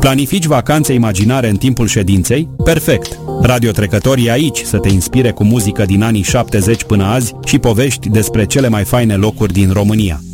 Planifici vacanțe imaginare în timpul ședinței? Perfect! Radiotrecător e aici să te inspire cu muzică din anii 70 până azi și povești despre cele mai faine locuri din România.